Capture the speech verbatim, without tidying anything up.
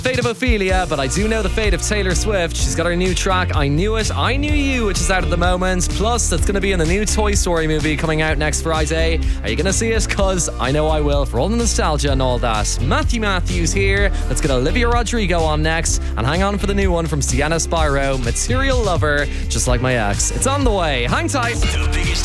Fate of Ophelia, but I do know the fate of Taylor Swift. She's got her new track, I Knew It, I Knew You, which is out at the moment. Plus, it's going to be in the new Toy Story movie coming out next Friday. Are you going to see it? Because I know I will, for all the nostalgia and all that. Matthew Matthews here. Let's get Olivia Rodrigo on next. And hang on for the new one from Sienna Spyro, Material Lover, just like my ex. It's on the way. Hang tight. The biggest